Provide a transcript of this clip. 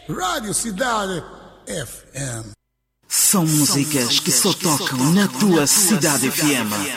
Rádio Cidade FM. São músicas que só tocam na tua Cidade FM.